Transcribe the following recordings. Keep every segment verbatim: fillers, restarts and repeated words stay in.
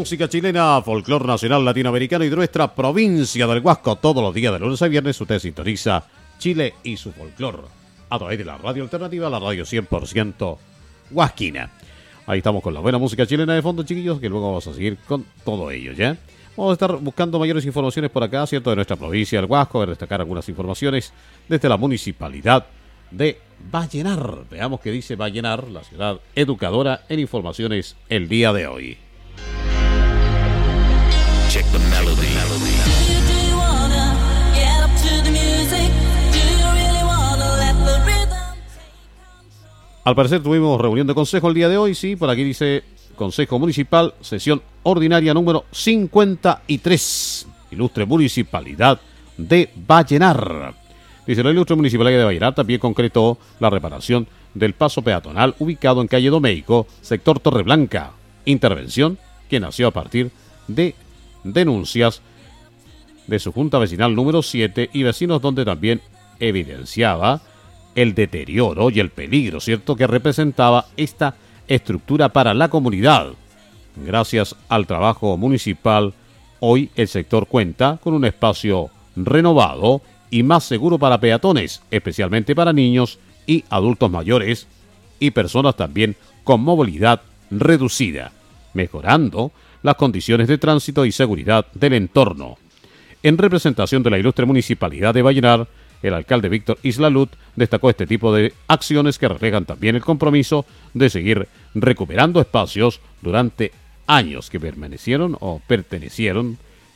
Música chilena, folclor nacional latinoamericano y de nuestra provincia del Huasco. Todos los días de lunes a viernes usted sintoniza Chile y su folclor a través de la radio alternativa, la radio cien por ciento huasquina. Ahí estamos con la buena música chilena de fondo, chiquillos, que luego vamos a seguir con todo ello, ¿ya? Vamos a estar buscando mayores informaciones por acá, ¿cierto? De nuestra provincia del Huasco, a destacar algunas informaciones desde la municipalidad de Vallenar. Veamos qué dice Vallenar, la ciudad educadora, en informaciones el día de hoy. Check the melody. Al parecer tuvimos reunión de consejo el día de hoy, sí, por aquí dice Consejo Municipal, sesión ordinaria número cincuenta y tres, ilustre municipalidad de Vallenar. Dice, la ilustre municipalidad de Vallenar también concretó la reparación del paso peatonal ubicado en calle Domeico, sector Torreblanca, intervención que nació a partir de denuncias de su junta vecinal número siete y vecinos, donde también evidenciaba el deterioro y el peligro, ¿cierto?, que representaba esta estructura para la comunidad. Gracias al trabajo municipal, hoy el sector cuenta con un espacio renovado y más seguro para peatones, especialmente para niños y adultos mayores y personas también con movilidad reducida, mejorando las condiciones de tránsito y seguridad del entorno. En representación de la ilustre municipalidad de Vallenar, el alcalde Víctor Islalud destacó este tipo de acciones que reflejan también el compromiso de seguir recuperando espacios durante años que permanecieron o pertenecieron,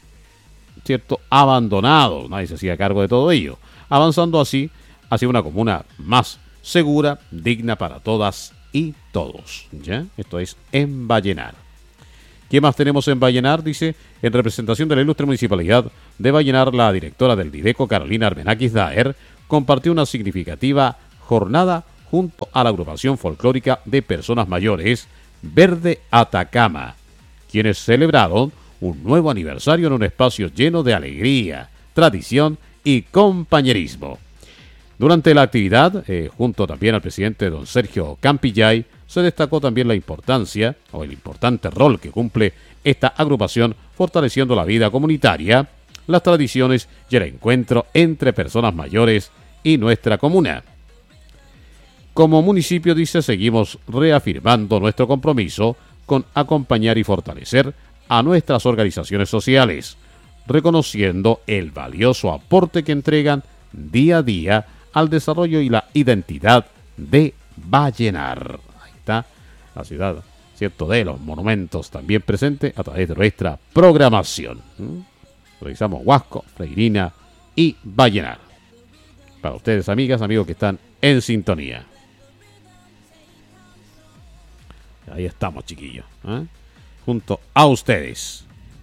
cierto, abandonados. Nadie se hacía cargo de todo ello, avanzando así hacia una comuna más segura, digna para todas y todos. ¿Ya? Esto es en Vallenar. ¿Qué más tenemos en Vallenar? Dice, en representación de la ilustre municipalidad de Vallenar, la directora del Dideco, Carolina Armenakis Daer, compartió una significativa jornada junto a la agrupación folclórica de personas mayores Verde Atacama, quienes celebraron un nuevo aniversario en un espacio lleno de alegría, tradición y compañerismo. Durante la actividad, eh, junto también al presidente don Sergio Campillay, se destacó también la importancia o el importante rol que cumple esta agrupación, fortaleciendo la vida comunitaria, las tradiciones y el encuentro entre personas mayores y nuestra comuna. Como municipio, dice, seguimos reafirmando nuestro compromiso con acompañar y fortalecer a nuestras organizaciones sociales, reconociendo el valioso aporte que entregan día a día al desarrollo y la identidad de Vallenar. Ahí está la ciudad, ¿cierto?, de los monumentos también presente a través de nuestra programación. ¿Mm? Revisamos Huasco, Freirina y Vallenar. Para ustedes, amigas, amigos que están en sintonía. Ahí estamos, chiquillos, ¿eh? Junto a ustedes.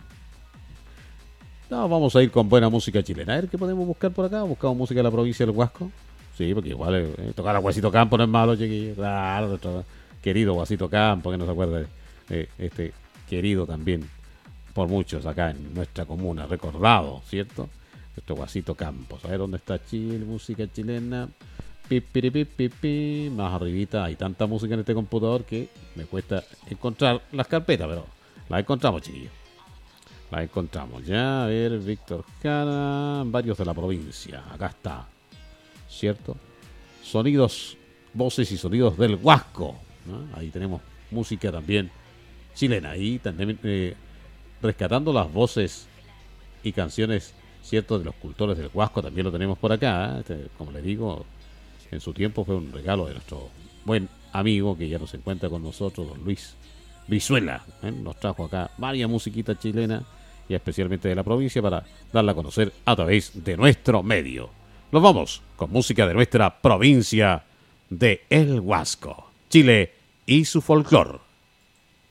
No, vamos a ir con buena música chilena. A ver qué podemos buscar por acá. Buscamos música de la provincia del Huasco. Sí, porque igual eh, tocar a Guasito Campo no es malo, chiquillos. Claro, nuestro querido Guasito Campo, que no se acuerda de eh, este querido también por muchos acá en nuestra comuna, recordado, ¿cierto? Nuestro Guasito Campos. A ver dónde está Chile, música chilena. Pi, pi, pi, pi, pi. Más arribita hay tanta música en este computador que me cuesta encontrar las carpetas, pero las encontramos, chiquillos. La encontramos ya. A ver, Víctor Jara, varios de la provincia. Acá está, ¿cierto? Sonidos, voces y sonidos del Huasco, ¿no? Ahí tenemos música también chilena. Ahí también eh, rescatando las voces y canciones, ¿cierto?, de los cultores del Huasco. También lo tenemos por acá, ¿eh? Este, como les digo, en su tiempo fue un regalo de nuestro buen amigo que ya no se encuentra con nosotros, don Luis Brizuela, ¿eh? Nos trajo acá varias musiquitas chilenas y especialmente de la provincia para darla a conocer a través de nuestro medio. Nos vamos con música de nuestra provincia de El Huasco, Chile y su folclor.